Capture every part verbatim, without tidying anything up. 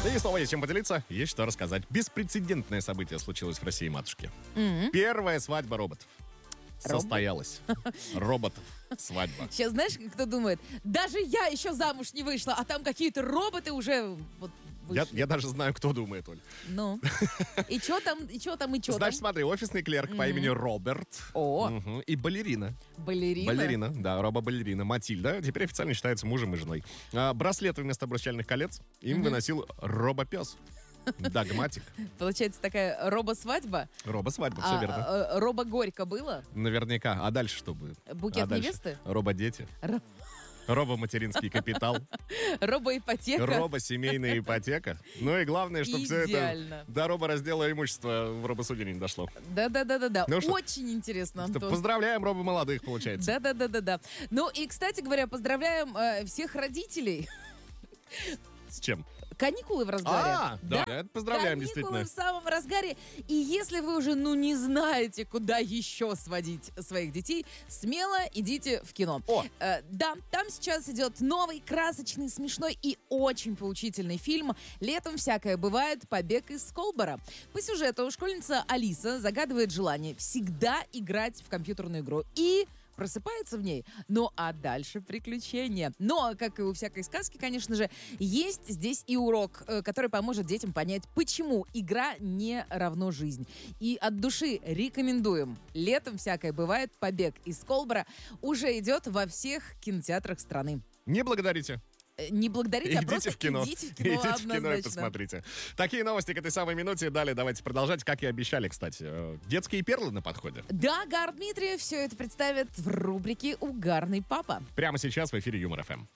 И снова есть чем поделиться, есть что рассказать. Беспрецедентное событие случилось в России, матушки. Mm-hmm. Первая свадьба роботов. Робот? Состоялась. Роботов. Свадьба. Сейчас знаешь, кто думает, даже я еще замуж не вышла, а там какие-то роботы уже вот Я, я даже знаю, кто думает, Оль. Ну, и что там, и что там, и что там? Значит, смотри, офисный клерк mm-hmm. по имени Роберт. О. Угу. И балерина. Балерина? Балерина, да, робо-балерина. Матильда теперь официально считается мужем и женой. А, браслеты вместо обручальных колец им mm-hmm. выносил робопес. Догматик. Получается такая робо-свадьба? Робо-свадьба, все а, верно. А, робо-горько было? Наверняка. А дальше что будет? Букет а невесты? Робо-дети. Ро... Робо-материнский капитал. Робо-ипотека. Робо-семейная ипотека. Ну и главное, чтобы все это до робо-раздела имущества в робосуде не дошло. Да-да-да-да-да. Ну, очень интересно, Антон. Поздравляем робо-молодых, получается. Да-да-да-да-да. Ну и, кстати говоря, поздравляем э, всех родителей. С чем? Каникулы в разгаре. А, да, да, поздравляем, Каникулы действительно. в самом разгаре. И если вы уже, ну, не знаете, куда еще сводить своих детей, смело идите в кино. О. Э, да, там сейчас идет новый, красочный, смешной и очень поучительный фильм «Летом всякое бывает. Побег из Колбора». По сюжету школьница Алиса загадывает желание всегда играть в компьютерную игру. И просыпается в ней. Ну, а дальше приключения. Но, как и у всякой сказки, конечно же, есть здесь и урок, который поможет детям понять, почему игра не равно жизнь. И от души рекомендуем. «Летом всякое бывает. Побег из Колбора» уже идет во всех кинотеатрах страны. Не благодарите. Не благодарите, идите а просто в кино. идите в кино. Идите однозначно. в кино и посмотрите. Такие новости к этой самой минуте. Далее давайте продолжать, как и обещали, кстати. Детские перлы на подходе. Да, Гар Дмитриев все это представит в рубрике «Угарный папа». Прямо сейчас в эфире Юмор ФМ.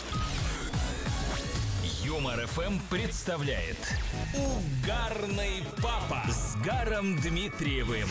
Юмор ФМ представляет «Угарный папа» с Гаром Дмитриевым.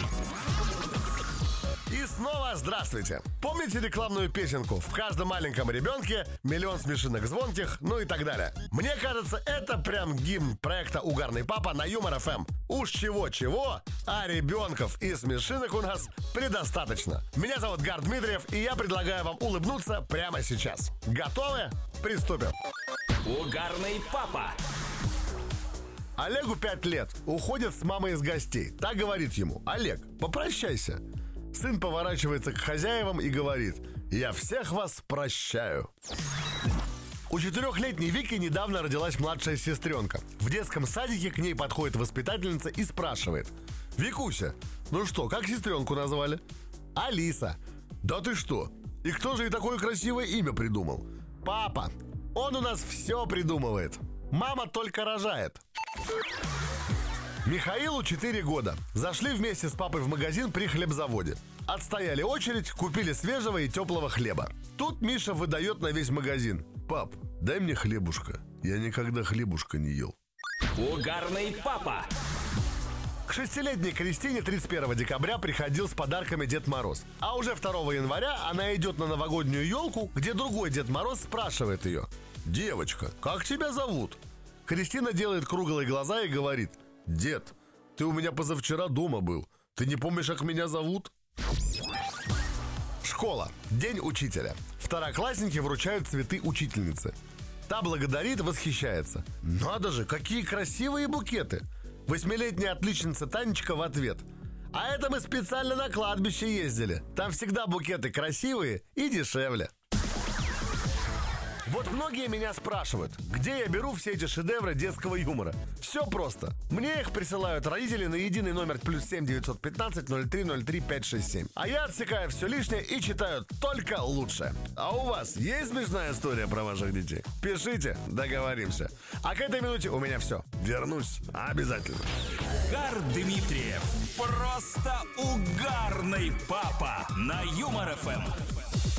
И снова здравствуйте! Помните рекламную песенку «В каждом маленьком ребенке миллион смешинок звонких», ну и так далее? Мне кажется, это прям гимн проекта «Угарный папа» на Юмор ФМ. Уж чего-чего, а ребенков и смешинок у нас предостаточно. Меня зовут Гар Дмитриев, и я предлагаю вам улыбнуться прямо сейчас. Готовы? Приступим. Угарный папа. Олегу пять лет. Уходит с мамой из гостей. Так говорит ему: «Олег, попрощайся». Сын поворачивается к хозяевам и говорит: «Я всех вас прощаю». У четырехлетней Вики недавно родилась младшая сестренка. В детском садике к ней подходит воспитательница и спрашивает: «Викуся, ну что, как сестренку назвали?» «Алиса». «Да ты что? И кто же ей такое красивое имя придумал?» «Папа. Он у нас все придумывает. Мама только рожает». Михаилу четыре года. Зашли вместе с папой в магазин при хлебзаводе. Отстояли очередь, купили свежего и теплого хлеба. Тут Миша выдает на весь магазин: «Пап, дай мне хлебушка. Я никогда хлебушка не ел». Угарный папа. К шестилетней Кристине тридцать первого декабря приходил с подарками Дед Мороз. А уже второго января она идет на новогоднюю елку, где другой Дед Мороз спрашивает ее: «Девочка, как тебя зовут?» Кристина делает круглые глаза и говорит: «Дед, ты у меня позавчера дома был. Ты не помнишь, как меня зовут?» Школа. День учителя. Второклассники вручают цветы учительнице. Та благодарит, восхищается: «Надо же, какие красивые букеты!» Восьмилетняя отличница Танечка в ответ: «А это мы специально на кладбище ездили. Там всегда букеты красивые и дешевле». Вот многие меня спрашивают, где я беру все эти шедевры детского юмора. Все просто. Мне их присылают родители на единый номер плюс семь девятьсот пятнадцать ноль три ноль три пять шесть семь. А я отсекаю все лишнее и читаю только лучшее. А у вас есть смешная история про ваших детей? Пишите, договоримся. А к этой минуте у меня все. Вернусь обязательно. Гар Дмитриев. Просто угарный папа на Юмор ФМ.